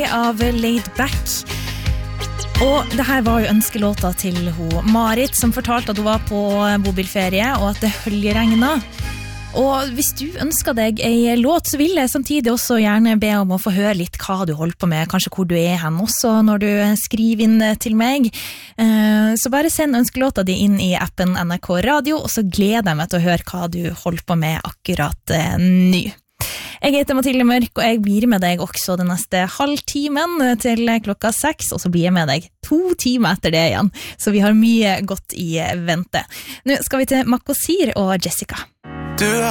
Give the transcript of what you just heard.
Av Laid Back. Og det her var jo ønskelåta til Marit, som fortalte at hun var på mobilferie, og at det høljeregnet. Og hvis du ønsker deg en låt, så vil jeg samtidig også gjerne be om å få høre litt hva du holder på med, kanskje hvor du hen også når du skriver inn til meg. Så bare send ønskelåta di inn i appen NRK Radio, og så gleder jeg meg til å høre hva du holder på med akkurat nå. Jeg heter Mathilde Mørk, og jeg blir med deg også den neste halvtimen til 6, og så blir jeg med deg 2 timer etter det igjen. Så vi har mye godt i vente. Nå skal vi til Makosir og Jessica. Du